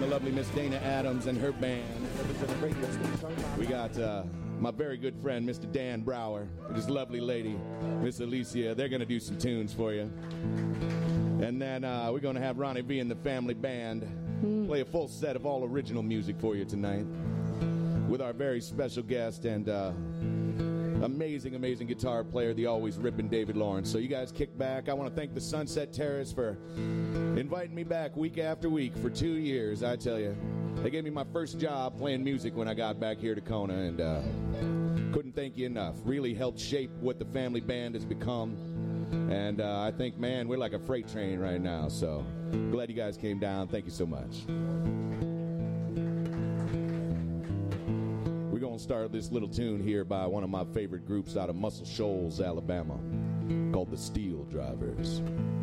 the lovely Miss Dana Adams and her band. We got my very good friend, Mr. Dan Brower, and his lovely lady, Miss Alicia. They're going to do some tunes for you. And then we're going to have Ronnie V and the family band play a full set of all original music for you tonight with our very special guest and amazing, amazing guitar player, the always ripping David Lawrence. So you guys kick back. I want to thank the Sunset Terrace for inviting me back week after week for 2 years, I tell you. They gave me my first job playing music when I got back here to Kona, and couldn't thank you enough. Really helped shape what the family band has become. And I think, man, we're like a freight train right now. So glad you guys came down. Thank you so much. We're going to start this little tune here by one of my favorite groups out of Muscle Shoals, Alabama, called the Steel Drivers.